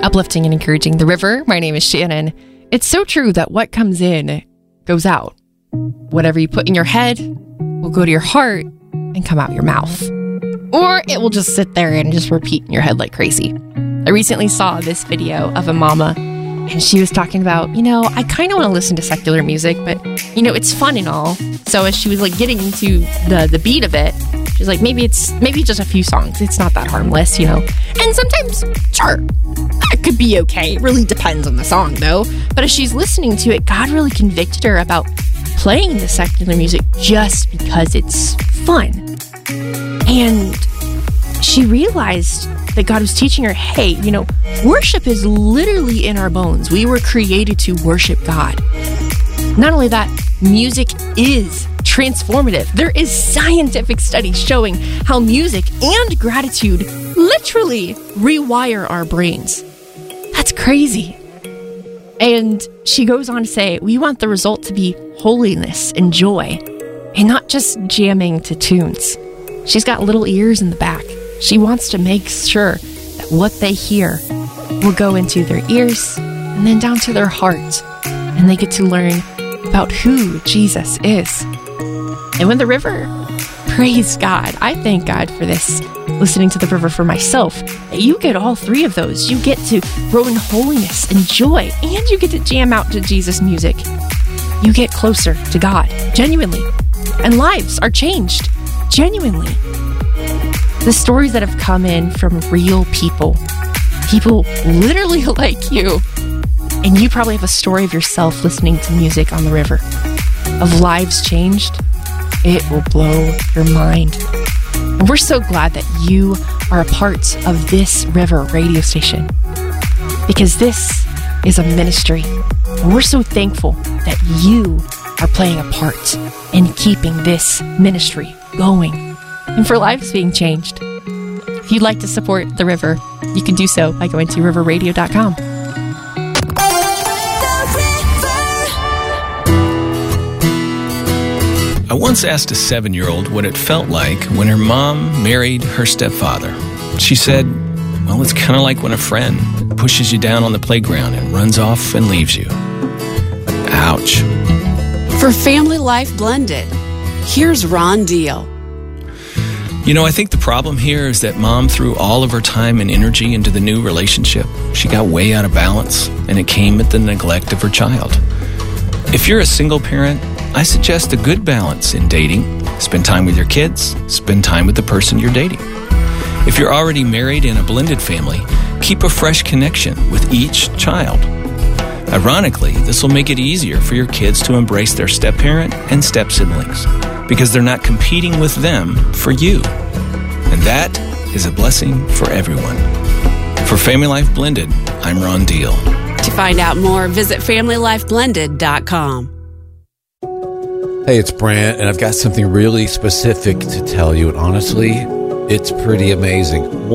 Uplifting and encouraging the river. My name is Shannon. It's so true that what comes in goes out. Whatever you put in your head will go to your heart and come out your mouth. Or it will just sit there and just repeat in your head like crazy. I recently saw this video of a mama, and she was talking about, I kind of want to listen to secular music, but, it's fun and all. So as she was like getting into the beat of it, she's like, maybe just a few songs. It's not that harmless, And sometimes, sure, that could be okay. It really depends on the song, though. But as she's listening to it, God really convicted her about playing the secular music just because it's fun. And she realized that God was teaching her, hey, worship is literally in our bones. We were created to worship God. Not only that, music is transformative. There is scientific studies showing how music and gratitude literally rewire our brains. That's crazy. And she goes on to say, we want the result to be holiness and joy, and not just jamming to tunes. She's got little ears in the back. She wants to make sure that what they hear will go into their ears and then down to their heart, and they get to learn about who Jesus is. And when the river, praise God. I thank God for this, listening to the river for myself. You get all three of those. You get to grow in holiness and joy, and you get to jam out to Jesus music. You get closer to God, genuinely. And lives are changed, genuinely. The stories that have come in from real people literally like you. And you probably have a story of yourself listening to music on the river, of lives changed. It will blow your mind. And we're so glad that you are a part of this river radio station, because this is a ministry. And we're so thankful that you are playing a part in keeping this ministry going and for lives being changed. If you'd like to support the river, you can do so by going to riverradio.com. I once asked a 7-year-old what it felt like when her mom married her stepfather. She said, well, it's kind of like when a friend pushes you down on the playground and runs off and leaves you. Ouch. For Family Life Blended, here's Ron Deal. I think the problem here is that mom threw all of her time and energy into the new relationship. She got way out of balance, and it came at the neglect of her child. If you're a single parent, I suggest a good balance in dating. Spend time with your kids, spend time with the person you're dating. If you're already married in a blended family, keep a fresh connection with each child. Ironically, this will make it easier for your kids to embrace their step-parent and step-siblings, because they're not competing with them for you. And that is a blessing for everyone. For Family Life Blended, I'm Ron Deal. To find out more, visit FamilyLifeBlended.com. Hey, it's Brant, and I've got something really specific to tell you, and honestly, it's pretty amazing.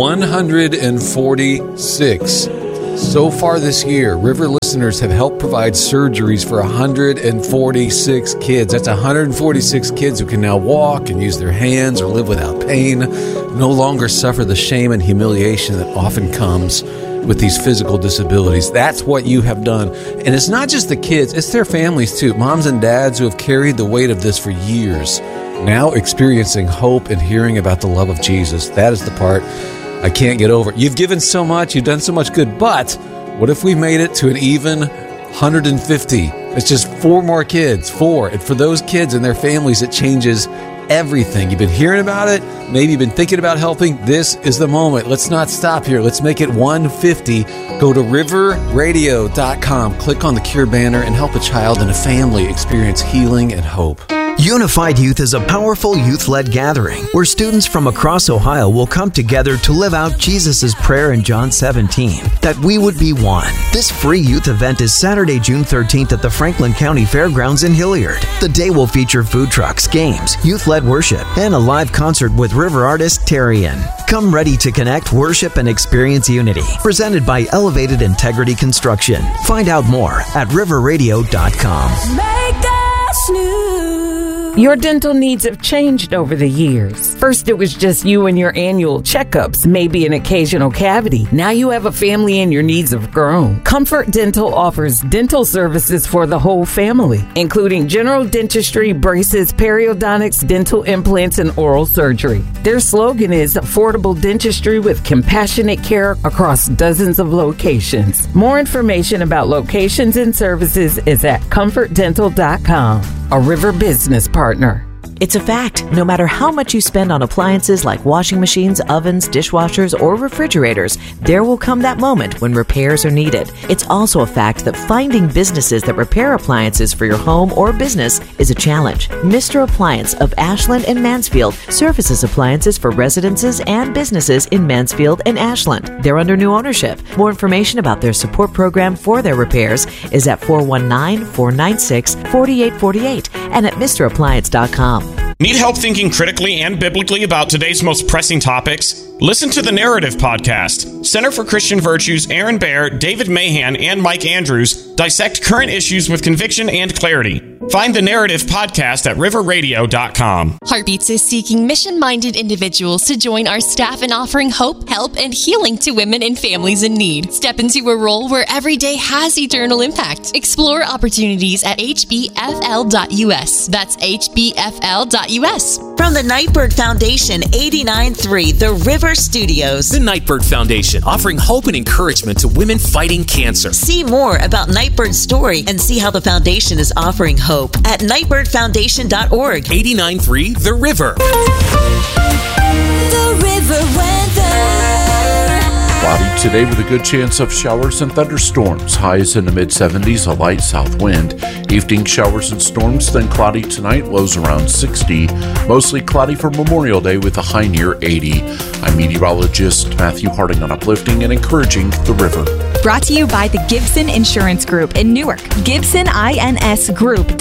146. So far this year, River listeners have helped provide surgeries for 146 kids. That's 146 kids who can now walk and use their hands or live without pain, no longer suffer the shame and humiliation that often comes with these physical disabilities. That's what you have done. And it's not just the kids, it's their families too. Moms and dads who have carried the weight of this for years, now experiencing hope and hearing about the love of Jesus. That is the part I can't get over. You've given so much, you've done so much good, but what if we made it to an even 150? It's just 4 more kids, 4. And for those kids and their families, it changes everything. You've been hearing about it. Maybe you've been thinking about helping. This is the moment. Let's not stop here. Let's make it 150. Go to riverradio.com, click on the Cure banner, and help a child and a family experience healing and hope. Unified Youth is a powerful youth-led gathering where students from across Ohio will come together to live out Jesus' prayer in John 17, that we would be one. This free youth event is Saturday, June 13th at the Franklin County Fairgrounds in Hilliard. The day will feature food trucks, games, youth-led worship, and a live concert with river artist Terrian. Come ready to connect, worship, and experience unity. Presented by Elevated Integrity Construction. Find out more at riverradio.com. Make us new. Your dental needs have changed over the years. First, it was just you and your annual checkups, maybe an occasional cavity. Now you have a family and your needs have grown. Comfort Dental offers dental services for the whole family, including general dentistry, braces, periodontics, dental implants, and oral surgery. Their slogan is affordable dentistry with compassionate care across dozens of locations. More information about locations and services is at comfortdental.com, a River business partner. It's a fact. No matter how much you spend on appliances like washing machines, ovens, dishwashers, or refrigerators, there will come that moment when repairs are needed. It's also a fact that finding businesses that repair appliances for your home or business is a challenge. Mr. Appliance of Ashland and Mansfield services appliances for residences and businesses in Mansfield and Ashland. They're under new ownership. More information about their support program for their repairs is at 419-496-4848 and at MrAppliance.com. Need help thinking critically and biblically about today's most pressing topics? Listen to the Narrative Podcast. Center for Christian Virtues' Aaron Baer, David Mahan, and Mike Andrews dissect current issues with conviction and clarity. Find the Narrative Podcast at riverradio.com. Heartbeats is seeking mission-minded individuals to join our staff in offering hope, help, and healing to women and families in need. Step into a role where every day has eternal impact. Explore opportunities at hbfl.us. That's hbfl.us. From the Nightbird Foundation, 89.3 The River Studios. The Nightbird Foundation, offering hope and encouragement to women fighting cancer. See more about Nightbird's story and see how the foundation is offering hope at nightbirdfoundation.org. 89.3 The River. The River weather. Cloudy today with a good chance of showers and thunderstorms. Highs in the mid-70s, a light south wind. Evening showers and storms, then cloudy tonight, lows around 60. Mostly cloudy for Memorial Day with a high near 80. I'm meteorologist Matthew Harding on Uplifting and Encouraging the River. Brought to you by the Gibson Insurance Group in Newark. Gibson INS Group.